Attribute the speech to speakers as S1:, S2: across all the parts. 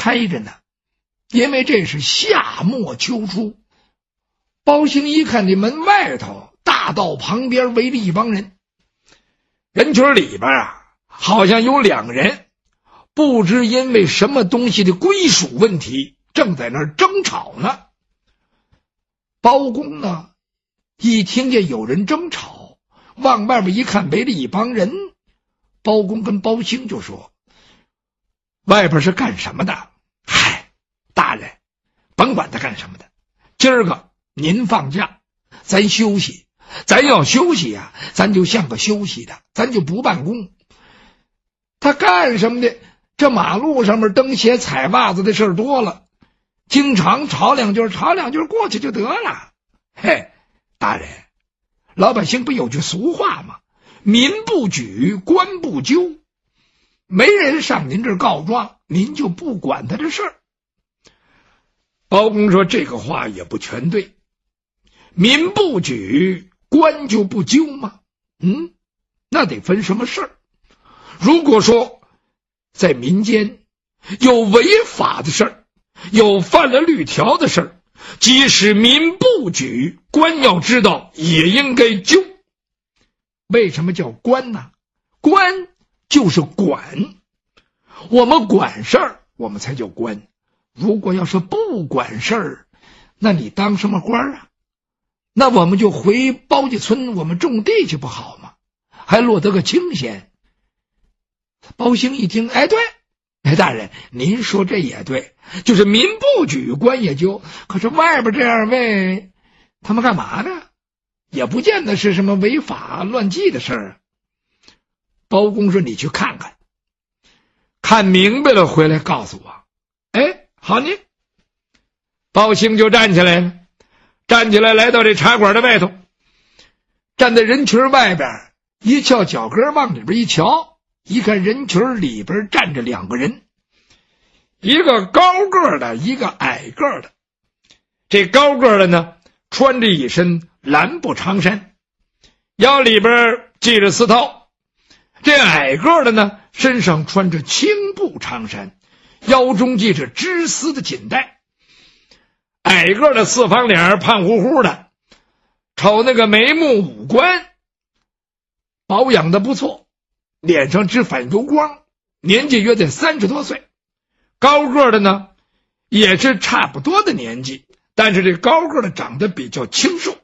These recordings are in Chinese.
S1: 开着呢，因为这是夏末秋初。包兴一看这门外头大道旁边围着一帮人，人群里边好像有2人，不知因为什么东西的归属问题正在那儿争吵呢。包公呢一听见有人争吵，往外边一看围着一帮人，包公跟包兴就说：外边是干什么的？嗨，大人甭管他干什么的，今儿个您放假，咱休息，咱要休息呀，咱就像个休息的，咱就不办公。他干什么的？这马路上面蹬鞋踩袜子的事儿多了，经常吵两句过去就得了。嘿，大人，老百姓不有句俗话吗？民不举，官不究。没人上您这儿告状，您就不管他这事儿。包公说这个话也不全对，民不举，官就不究吗？那得分什么事儿。如果说在民间有违法的事儿，有犯了律条的事儿，即使民不举，官要知道也应该究。为什么叫官呢？官就是管，我们管事儿，我们才叫官。如果要是不管事儿，那你当什么官啊？那我们就回包家村，我们种地去不好吗？还落得个清闲。包兴一听，对，大人您说这也对，就是民不举，官也究。可是外边这2位他们干嘛呢？也不见得是什么违法乱纪的事儿。包公说你去看看，看明白了回来告诉我。好呢。包兴就站起来了，来到这茶馆的外头，站在人群外边，一翘脚跟往里边一瞧，一看人群里边站着2个人，一个高个的，一个矮个的。这高个的呢穿着一身蓝布长衫，腰里边系着丝绦。这矮个的呢身上穿着青布长衫，腰中系着织丝的锦带。矮个的四方脸，胖乎乎的，瞅那个眉目五官保养的不错，脸上只反油光，年纪约在30多岁。高个的呢也是差不多的年纪，但是这高个的长得比较清瘦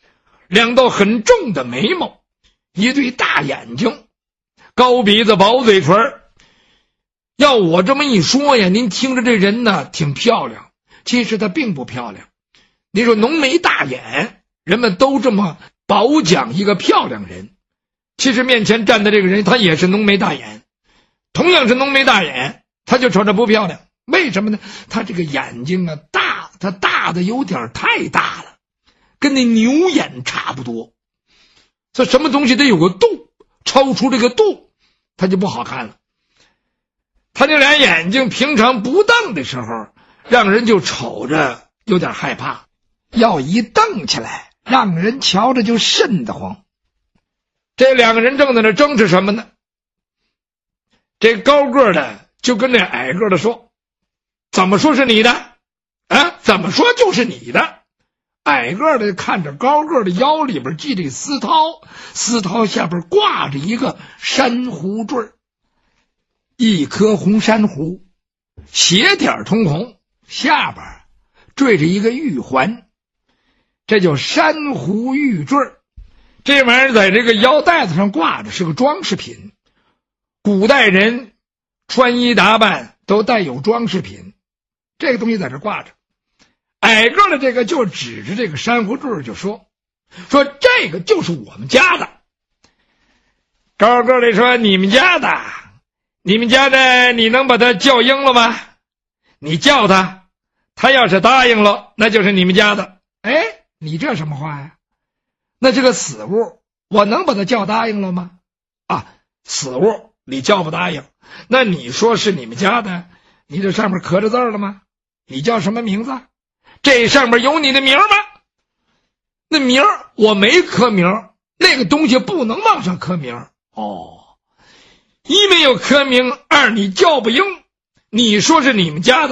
S1: ，2道很重的眉毛，一对大眼睛，高鼻子薄嘴唇。要我这么一说呀，您听着这人呢挺漂亮，其实她并不漂亮。你说浓眉大眼，人们都这么褒奖一个漂亮人，其实面前站的这个人他也是浓眉大眼，同样是浓眉大眼，他就瞅着不漂亮。为什么呢？他这个眼睛大，他大的有点太大了，跟那牛眼差不多。这什么东西得有个度，超出这个度他就不好看了。他这俩眼睛平常不瞪的时候，让人就瞅着有点害怕，要一瞪起来，让人瞧着就瘆得慌。这2个人正在那争执什么呢？这高个的就跟这矮个的说：怎么说是你的？怎么说就是你的？矮个的看着高个的腰里边系着丝绦，丝绦下边挂着一个珊瑚坠，一颗红珊瑚，血点通红，下边坠着一个玉环，这叫珊瑚玉坠。这玩意儿在这个腰带子上挂着，是个装饰品。古代人穿衣打扮都带有装饰品，这个东西在这挂着。矮个的这个就指着这个珊瑚坠就说这个就是我们家的。高个的说你们家的你能把他叫应了吗？你叫他，他要是答应了，那就是你们家的。你这什么话呀？那这个死物我能把他叫答应了吗？死物你叫不答应，那你说是你们家的，你这上面刻着字了吗？你叫什么名字？这上面有你的名吗？那名我没刻名，那个东西不能往上刻名。一没有刻名，二你叫不应，你说是你们家的